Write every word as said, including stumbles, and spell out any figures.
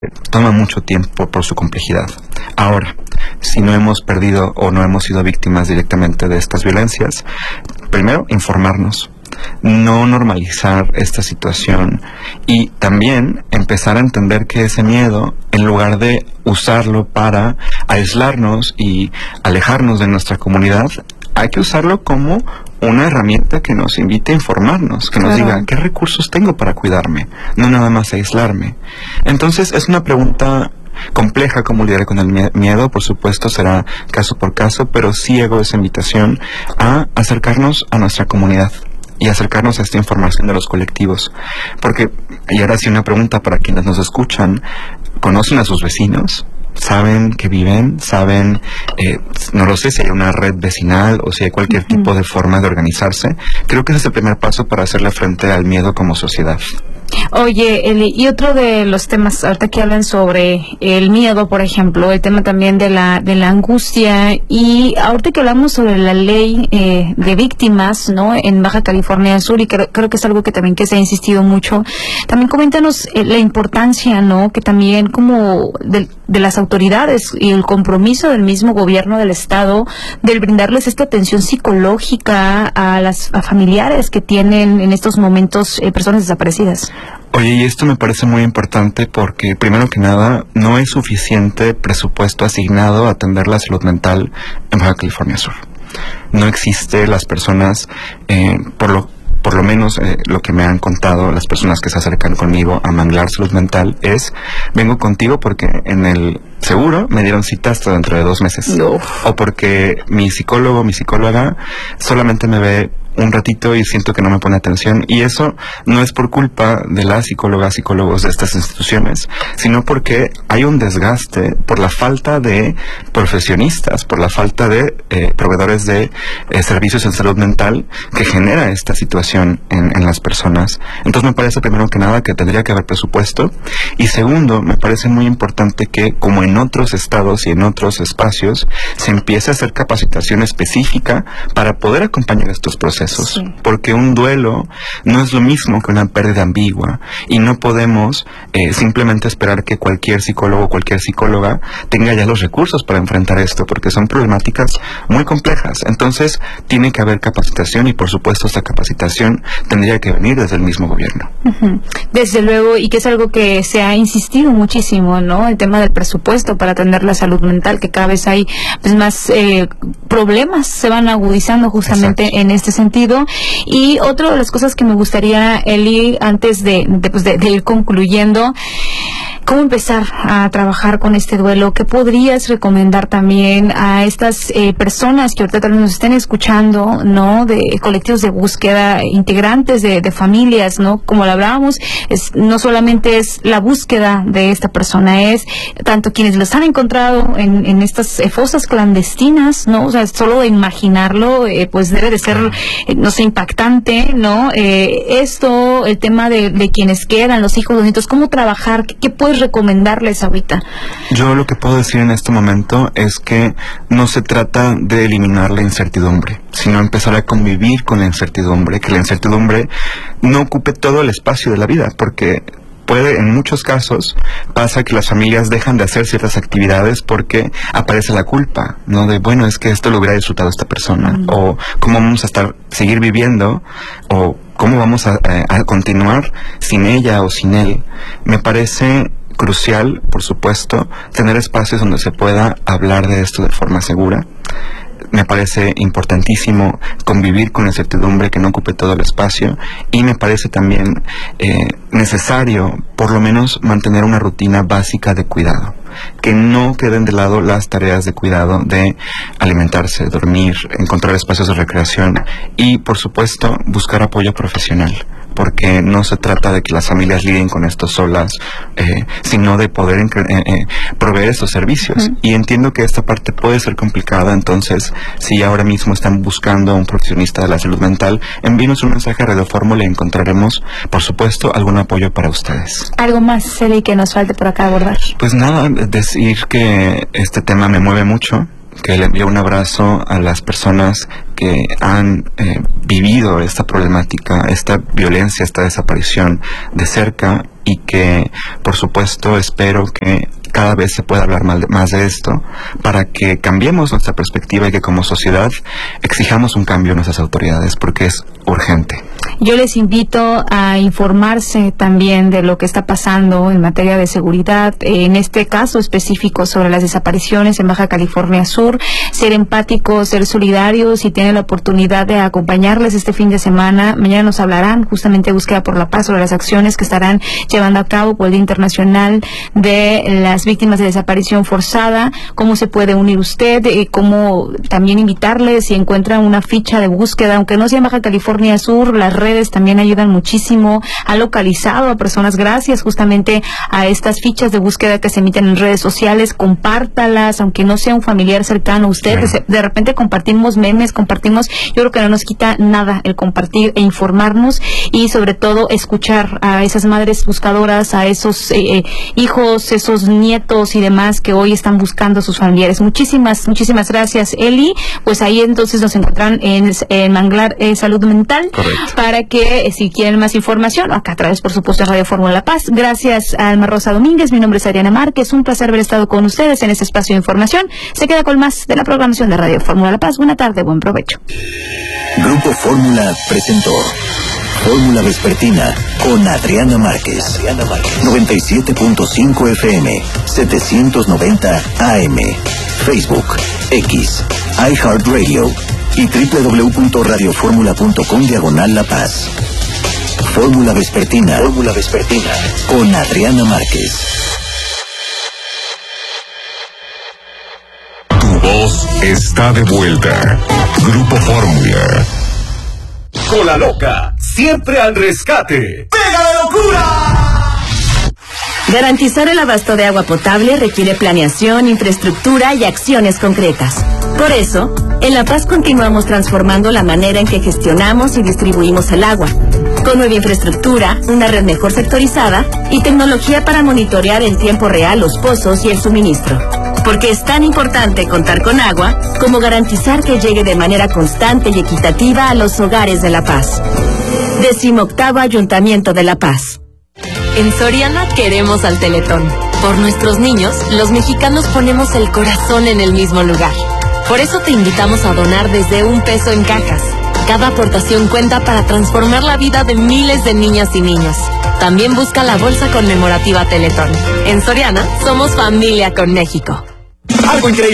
toma mucho tiempo por su complejidad. Ahora, si no hemos perdido o no hemos sido víctimas directamente de estas violencias, primero, informarnos, no normalizar esta situación y también empezar a entender que ese miedo, en lugar de usarlo para aislarnos y alejarnos de nuestra comunidad, hay que usarlo como una herramienta que nos invite a informarnos, que nos Claro. diga qué recursos tengo para cuidarme, no nada más aislarme. Entonces es una pregunta compleja cómo lidiar con el mie- miedo, por supuesto será caso por caso, pero sí hago esa invitación a acercarnos a nuestra comunidad y acercarnos a esta información de los colectivos. Porque, y ahora sí una pregunta para quienes nos escuchan, ¿conocen a sus vecinos? ¿Saben que viven? ¿Saben, eh, no lo sé, si hay una red vecinal o si hay cualquier Uh-huh. tipo de forma de organizarse? Creo que ese es el primer paso para hacerle frente al miedo como sociedad. Oye, Eli, y otro de los temas, ahorita que hablan sobre el miedo, por ejemplo, el tema también de la de la angustia, y ahorita que hablamos sobre la ley eh, de víctimas, ¿no?, en Baja California Sur, y creo, creo que es algo que también que se ha insistido mucho, también coméntanos eh, la importancia, ¿no?, que también como de, de las autoridades y el compromiso del mismo gobierno del estado del brindarles esta atención psicológica a las a familiares que tienen en estos momentos eh, personas desaparecidas. Oye, y esto me parece muy importante porque, primero que nada, no hay suficiente presupuesto asignado a atender la salud mental en Baja California Sur. No existe las personas, eh, por lo por lo menos eh, lo que me han contado las personas que se acercan conmigo a Manglar Salud Mental es, vengo contigo porque en el seguro me dieron cita hasta dentro de dos meses. No. O porque mi psicólogo, mi psicóloga, solamente me ve un ratito y siento que no me pone atención, y eso no es por culpa de las psicólogas, psicólogos de estas instituciones, sino porque hay un desgaste por la falta de profesionistas, por la falta de eh, proveedores de eh, servicios en salud mental que genera esta situación en, en las personas. Entonces me parece, primero que nada, que tendría que haber presupuesto, y segundo, me parece muy importante que, como en otros estados y en otros espacios, se empiece a hacer capacitación específica para poder acompañar estos procesos. Sí. Porque un duelo no es lo mismo que una pérdida ambigua, y no podemos eh, simplemente esperar que cualquier psicólogo o cualquier psicóloga tenga ya los recursos para enfrentar esto, porque son problemáticas muy complejas. Entonces tiene que haber capacitación, y por supuesto esta capacitación tendría que venir desde el mismo gobierno. Uh-huh. Desde luego, y que es algo que se ha insistido muchísimo, ¿no?, el tema del presupuesto para atender la salud mental, que cada vez hay pues más eh, problemas se van agudizando justamente. Exacto. En este sentido. Y otra de las cosas que me gustaría, Eli, antes de, de, pues de, de ir concluyendo, ¿cómo empezar a trabajar con este duelo? ¿Qué podrías recomendar también a estas eh, personas que ahorita también nos estén escuchando, ¿no?, de colectivos de búsqueda, integrantes de, de familias, ¿no? Como lo hablábamos, es, no solamente es la búsqueda de esta persona, es tanto quienes los han encontrado en, en estas eh, fosas clandestinas, ¿no? O sea, solo de imaginarlo, eh, pues debe de ser, eh, no sé, impactante, ¿no? Eh, esto, el tema de, de quienes quedan, los hijos, los nietos, ¿cómo trabajar? ¿Qué, qué puedes recomendarles ahorita? Yo lo que puedo decir en este momento es que no se trata de eliminar la incertidumbre, sino empezar a convivir con la incertidumbre, que la incertidumbre no ocupe todo el espacio de la vida, porque puede, en muchos casos, pasa que las familias dejan de hacer ciertas actividades porque aparece la culpa, ¿no? De, bueno, es que esto lo hubiera disfrutado esta persona, mm. o cómo vamos a estar, seguir viviendo, o cómo vamos a, a, a continuar sin ella o sin él. Me parece crucial, por supuesto, tener espacios donde se pueda hablar de esto de forma segura. Me parece importantísimo convivir con la incertidumbre, que no ocupe todo el espacio, y me parece también eh, necesario, por lo menos, mantener una rutina básica de cuidado, que no queden de lado las tareas de cuidado de alimentarse, dormir, encontrar espacios de recreación y, por supuesto, buscar apoyo profesional, porque no se trata de que las familias lidien con esto solas, eh, sino de poder eh, eh, proveer estos servicios. Uh-huh. Y entiendo que esta parte puede ser complicada, entonces, si ahora mismo están buscando a un profesionista de la salud mental, envíenos un mensaje a Radio Fórmula y encontraremos, por supuesto, algún apoyo para ustedes. ¿Algo más, Eli, que nos falte por acá abordar? Pues nada, decir que este tema me mueve mucho, que le envío un abrazo a las personas que han eh, vivido esta problemática, esta violencia, esta desaparición de cerca, y que, por supuesto, espero que cada vez se pueda hablar más de, más de esto para que cambiemos nuestra perspectiva y que como sociedad exijamos un cambio en nuestras autoridades, porque es urgente. Yo les invito a informarse también de lo que está pasando en materia de seguridad, en este caso específico sobre las desapariciones en Baja California Sur, ser empáticos, ser solidarios. Si tienen la oportunidad de acompañarles este fin de semana, mañana nos hablarán justamente de Búsqueda por la Paz sobre las acciones que estarán llevando a cabo por el Día Internacional de las Víctimas de Desaparición Forzada, cómo se puede unir usted, eh, cómo también invitarles si encuentran una ficha de búsqueda, aunque no sea en Baja California Sur, las redes también ayudan muchísimo, ha localizado a personas gracias justamente a estas fichas de búsqueda que se emiten en redes sociales, compártalas, aunque no sea un familiar cercano a usted, de, de repente compartimos memes, compartimos, yo creo que no nos quita nada el compartir e informarnos y sobre todo escuchar a esas madres buscadoras, a esos eh, hijos, esos nietos y demás que hoy están buscando a sus familiares. Muchísimas, muchísimas gracias, Eli. Pues ahí entonces nos encontrarán en, en Manglar eh, Salud Mental. Correcto. Para que eh, si quieren más información, acá a través por supuesto de Radio Fórmula La Paz. Gracias a Alma Rosa Domínguez, mi nombre es Ariana Márquez, un placer haber estado con ustedes en este espacio de información. Se queda con más de la programación de Radio Fórmula La Paz. Buena tarde, buen provecho. Grupo Fórmula presentó Fórmula Vespertina con Adriana Márquez. Adriana Márquez. noventa y siete punto cinco F M, setecientos noventa A M. Facebook, X, iHeartRadio y doble u doble u doble u punto radio fórmula punto com diagonal La Paz. Fórmula Vespertina. Fórmula Vespertina con Adriana Márquez. Tu voz está de vuelta. Grupo Fórmula. Con la loca, siempre al rescate. ¡Pega la locura! Garantizar el abasto de agua potable requiere planeación, infraestructura y acciones concretas. Por eso, en La Paz continuamos transformando la manera en que gestionamos y distribuimos el agua, con nueva infraestructura, una red mejor sectorizada y tecnología para monitorear en tiempo real los pozos y el suministro. Porque es tan importante contar con agua como garantizar que llegue de manera constante y equitativa a los hogares de La Paz. Decimoctavo Ayuntamiento de La Paz. En Soriana queremos al Teletón. Por nuestros niños, los mexicanos ponemos el corazón en el mismo lugar. Por eso te invitamos a donar desde un peso en cajas. Cada aportación cuenta para transformar la vida de miles de niñas y niños. También busca la bolsa conmemorativa Teletón. En Soriana, somos familia con México. Algo increíble.